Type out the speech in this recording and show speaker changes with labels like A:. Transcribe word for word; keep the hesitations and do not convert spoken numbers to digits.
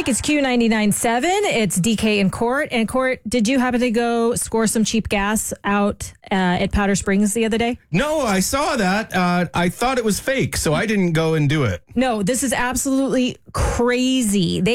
A: week. It's Q ninety-nine point seven. It's D K and Court. And Court, did you happen to go score some cheap gas out uh, at Powder Springs the other day?
B: No, I saw that. Uh, I thought it was fake, so I didn't go and do it.
A: No, this is absolutely crazy. They